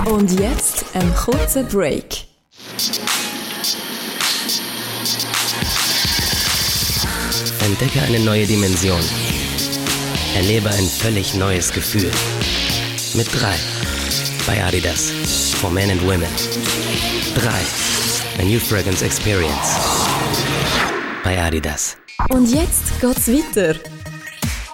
Und jetzt ein kurzer Break. Entdecke eine neue Dimension. Erlebe ein völlig neues Gefühl. Mit 3 bei Adidas. For Men and Women. 3. A New Fragrance Experience. Bei Adidas. Und jetzt geht's weiter.